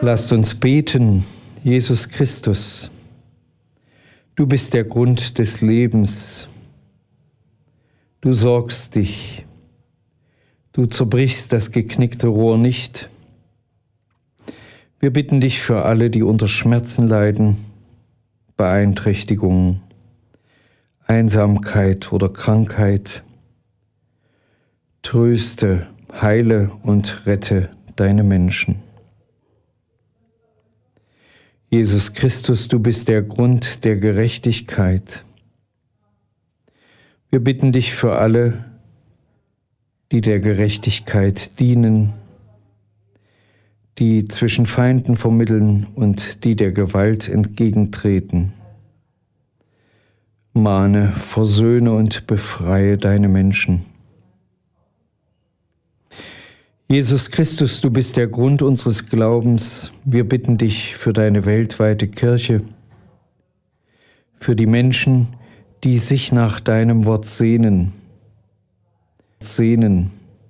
Lasst uns beten, Jesus Christus. Du bist der Grund des Lebens. Du sorgst dich. Du zerbrichst das geknickte Rohr nicht. Wir bitten dich für alle, die unter Schmerzen leiden, Beeinträchtigungen, Einsamkeit oder Krankheit. Tröste, heile und rette deine Menschen. Jesus Christus, du bist der Grund der Gerechtigkeit. Wir bitten dich für alle, die der Gerechtigkeit dienen, die zwischen Feinden vermitteln und die der Gewalt entgegentreten. Mahne, versöhne und befreie deine Menschen. Jesus Christus, du bist der Grund unseres Glaubens. Wir bitten dich für deine weltweite Kirche, für die Menschen, die sich nach deinem Wort sehnen.